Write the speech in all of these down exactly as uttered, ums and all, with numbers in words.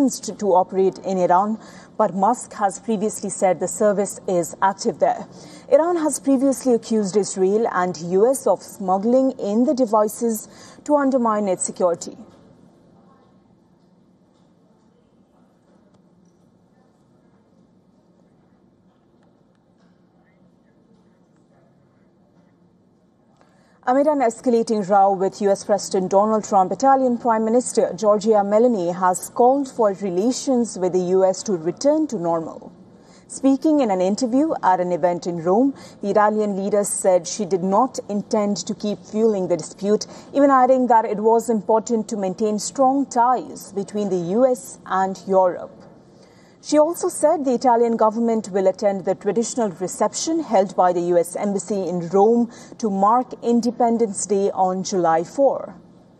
licensed to operate in Iran, but Musk has previously said the service is active there. Iran has previously accused Israel and U S of smuggling in the devices to undermine its security. Amid an escalating row with U S President Donald Trump, Italian Prime Minister Giorgia Meloni has called for relations with the U S to return to normal. Speaking in an interview at an event in Rome, the Italian leader said she did not intend to keep fueling the dispute, even adding that it was important to maintain strong ties between the U S and Europe. She also said the Italian government will attend the traditional reception held by the U S Embassy in Rome to mark Independence Day on July fourth.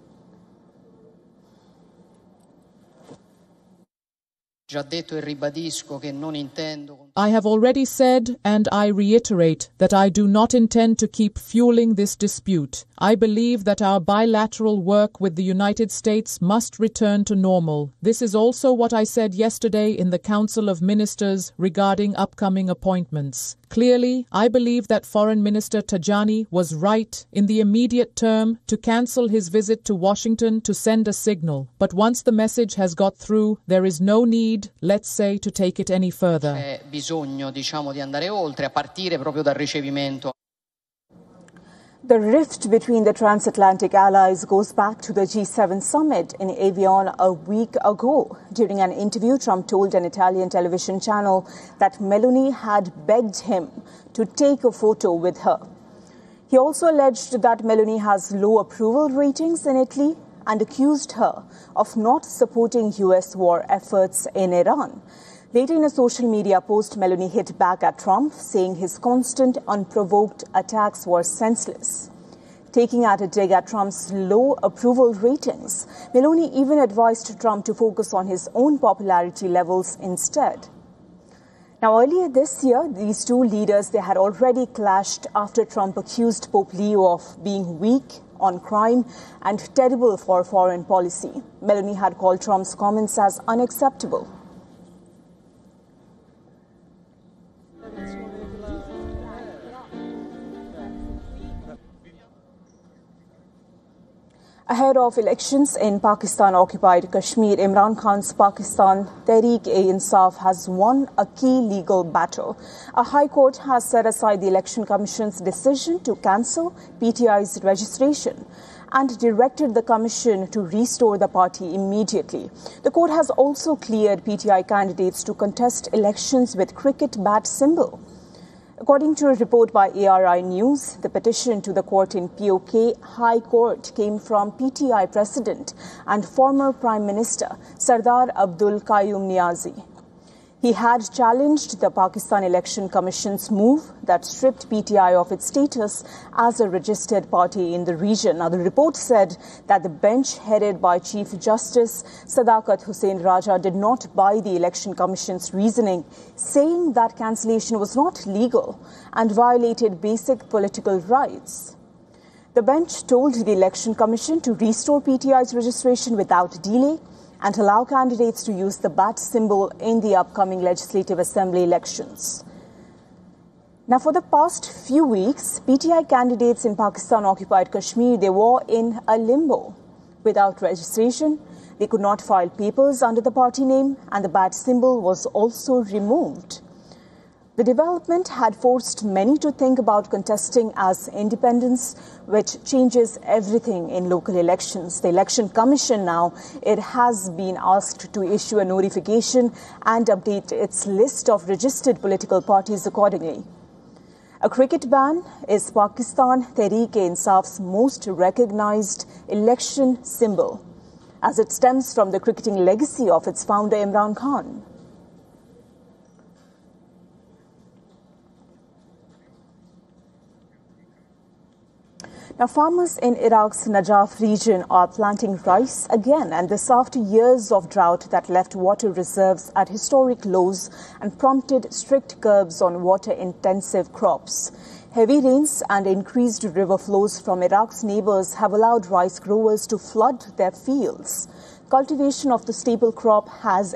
I have already said, and I reiterate, that I do not intend to keep fueling this dispute. I believe that our bilateral work with the United States must return to normal. This is also what I said yesterday in the Council of Ministers regarding upcoming appointments. Clearly, I believe that Foreign Minister Tajani was right in the immediate term to cancel his visit to Washington to send a signal. But once the message has got through, there is no need, let's say, to take it any further. C'è bisogno, diciamo, di andare oltre, a partire proprio dal ricevimento. The rift between the transatlantic allies goes back to the G seven summit in Avion a week ago. During an interview, Trump told an Italian television channel that Meloni had begged him to take a photo with her. He also alleged that Meloni has low approval ratings in Italy and accused her of not supporting U S war efforts in Iran. Later in a social media post, Meloni hit back at Trump, saying his constant, unprovoked attacks were senseless. Taking at a dig at Trump's low approval ratings, Meloni even advised Trump to focus on his own popularity levels instead. Now, earlier this year, these two leaders, they had already clashed after Trump accused Pope Leo of being weak on crime and terrible for foreign policy. Meloni had called Trump's comments as unacceptable. Ahead of elections in Pakistan-occupied Kashmir, Imran Khan's Pakistan Tehreek-e-Insaf has won a key legal battle. A high court has set aside the Election Commission's decision to cancel P T I's registration and directed the Commission to restore the party immediately. The court has also cleared P T I candidates to contest elections with cricket bat symbol. According to a report by A R I News, the petition to the court in P O K High Court came from P T I President and former Prime Minister Sardar Abdul Qayyum Niazi. He had challenged the Pakistan Election Commission's move that stripped P T I of its status as a registered party in the region. Now, the report said that the bench headed by Chief Justice Sadakat Hussain Raja did not buy the Election Commission's reasoning, saying that cancellation was not legal and violated basic political rights. The bench told the Election Commission to restore P T I's registration without delay and allow candidates to use the bat symbol in the upcoming Legislative Assembly elections. Now, for the past few weeks, P T I candidates in Pakistan-occupied Kashmir, they were in a limbo. Without registration, they could not file papers under the party name, and the bat symbol was also removed. The development had forced many to think about contesting as independents, which changes everything in local elections. The Election Commission now, it has been asked to issue a notification and update its list of registered political parties accordingly. A cricket ban is Pakistan Tehreek-e-Insaf's most recognized election symbol, as it stems from the cricketing legacy of its founder Imran Khan. Now, farmers in Iraq's Najaf region are planting rice again, and this after years of drought that left water reserves at historic lows and prompted strict curbs on water-intensive crops. Heavy rains and increased river flows from Iraq's neighbors have allowed rice growers to flood their fields. Cultivation of the staple crop has